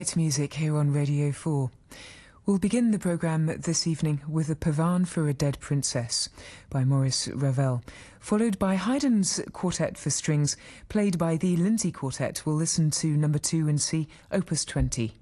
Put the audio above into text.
It's music here on Radio 4. We'll begin the programme this evening with a Pavane for a Dead Princess by Maurice Ravel, followed by Haydn's Quartet for Strings, played by the Lindsay Quartet. We'll listen to number 2 in C, Opus 20.